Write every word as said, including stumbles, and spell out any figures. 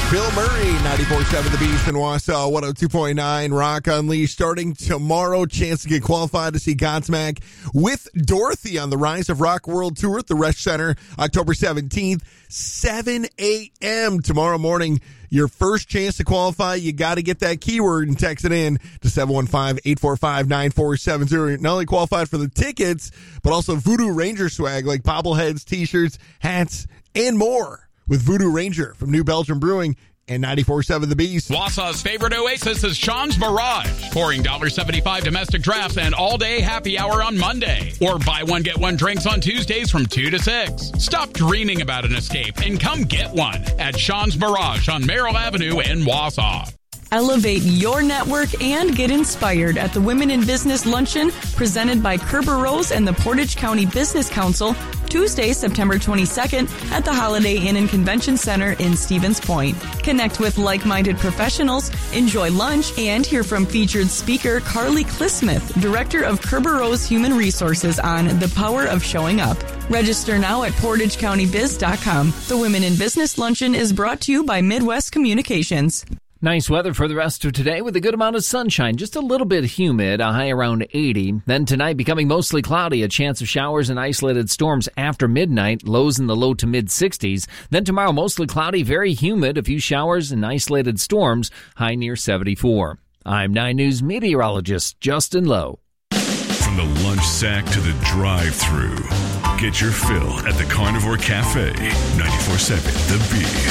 Bill Murray, ninety-four point seven The Beast in Wausau, one oh two point nine Rock Unleashed. Starting tomorrow, chance to get qualified to see Godsmack with Dorothy on the Rise of Rock World Tour at the Resch Center, October seventeenth, seven a.m. tomorrow morning. Your first chance to qualify, you got to get that keyword and text it in to seven one five, eight four five, nine four seven zero. Not only qualified for the tickets, but also Voodoo Ranger swag like bobbleheads, t-shirts, hats, and more with Voodoo Ranger from New Belgium Brewing and ninety-four point seven The Beast. Wausau's favorite oasis is Sean's Mirage. Pouring one dollar seventy-five domestic drafts and all-day happy hour on Monday. Or buy one, get one drinks on Tuesdays from two to six. Stop dreaming about an escape and come get one at Sean's Mirage on Merrill Avenue in Wausau. Elevate your network and get inspired at the Women in Business Luncheon presented by Kerber Rose and the Portage County Business Council, Tuesday, September twenty-second at the Holiday Inn and Convention Center in Stevens Point. Connect with like-minded professionals, enjoy lunch, and hear from featured speaker Carly Clismith, Director of Kerber Rose Human Resources on the power of showing up. Register now at portage county biz dot com. The Women in Business Luncheon is brought to you by Midwest Communications. Nice weather for the rest of today with a good amount of sunshine, just a little bit humid, a high around eighty. Then tonight becoming mostly cloudy, a chance of showers and isolated storms after midnight, lows in the low to mid sixties. Then tomorrow mostly cloudy, very humid, a few showers and isolated storms, high near seventy-four. I'm nine News meteorologist Justin Lowe. From the lunch sack to the drive-thru, get your fill at the Carnivore Cafe, ninety-four point seven The Beast.